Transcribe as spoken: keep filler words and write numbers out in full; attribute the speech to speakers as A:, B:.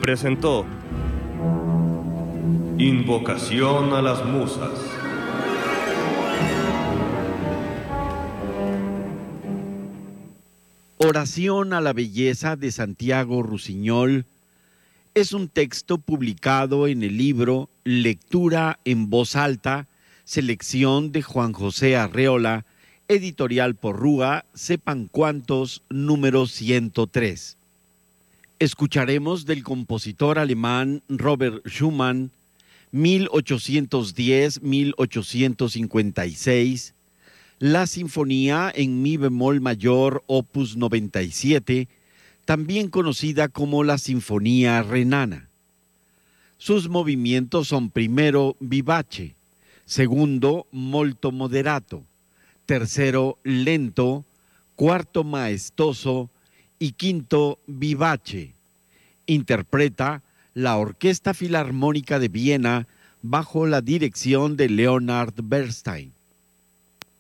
A: presentó Invocación a las Musas.
B: Oración a la belleza de Santiago Rusiñol es un texto publicado en el libro Lectura en voz alta, selección de Juan José Arreola, editorial Porrúa, sepan cuántos, número ciento tres. Escucharemos del compositor alemán Robert Schumann, mil ochocientos diez a mil ochocientos cincuenta y seis, la Sinfonía en Mi bemol mayor, opus noventa y siete, también conocida como la Sinfonía Renana. Sus movimientos son primero vivace, segundo molto moderato, tercero lento, cuarto maestoso y quinto vivace. Interpreta la Orquesta Filarmónica de Viena bajo la dirección de Leonard Bernstein.